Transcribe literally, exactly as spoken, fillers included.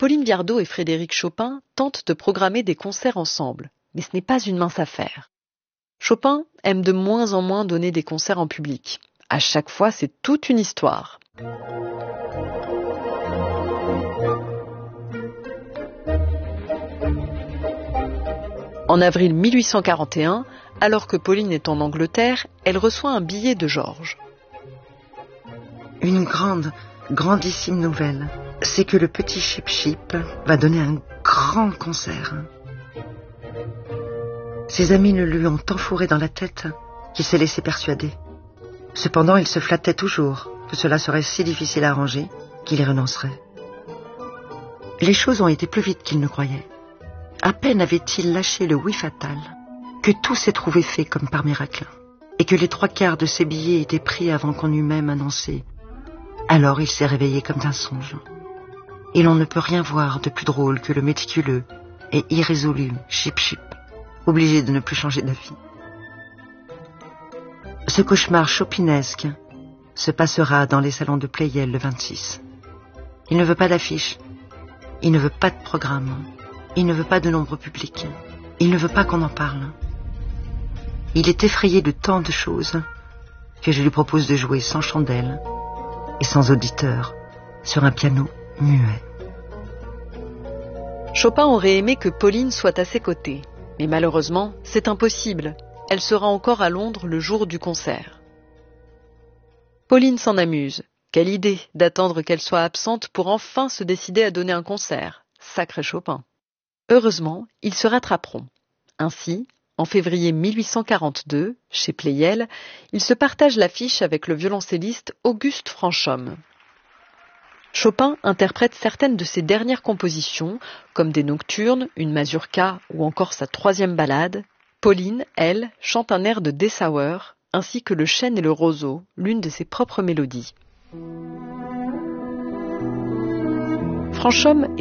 Pauline Viardot et Frédéric Chopin tentent de programmer des concerts ensemble, mais ce n'est pas une mince affaire. Chopin aime de moins en moins donner des concerts en public. À chaque fois, c'est toute une histoire. En avril mille huit cent quarante et un, alors que Pauline est en Angleterre, elle reçoit un billet de Georges. Une grande, grandissime nouvelle, c'est que le petit Chip Chip va donner un grand concert. Ses amis le lui ont tant fourré dans la tête qu'il s'est laissé persuader. Cependant, il se flattait toujours que cela serait si difficile à arranger qu'il y renoncerait. Les choses ont été plus vite qu'il ne croyait. À peine avait-il lâché le oui fatal que tout s'est trouvé fait comme par miracle, et que les trois quarts de ses billets étaient pris avant qu'on eût même annoncé. Alors il s'est réveillé comme d'un songe. Et l'on ne peut rien voir de plus drôle que le méticuleux et irrésolu Chip Chip, obligé de ne plus changer d'avis. Ce cauchemar chopinesque se passera dans les salons de Pleyel le vingt-six. Il ne veut pas d'affiches, il ne veut pas de programme, il ne veut pas de nombre public, il ne veut pas qu'on en parle. Il est effrayé de tant de choses que je lui propose de jouer sans chandelle et sans auditeur sur un piano muet. Chopin aurait aimé que Pauline soit à ses côtés, mais malheureusement, c'est impossible. Elle sera encore à Londres le jour du concert. Pauline s'en amuse. Quelle idée d'attendre qu'elle soit absente pour enfin se décider à donner un concert. Sacré Chopin. Heureusement, ils se rattraperont. Ainsi, en février mille huit cent quarante-deux, chez Pleyel, il se partage l'affiche avec le violoncelliste Auguste Franchomme. Chopin interprète certaines de ses dernières compositions, comme des nocturnes, une mazurka ou encore sa troisième ballade. Pauline, elle, chante un air de Dessauer, ainsi que le chêne et le roseau, l'une de ses propres mélodies. Franchomme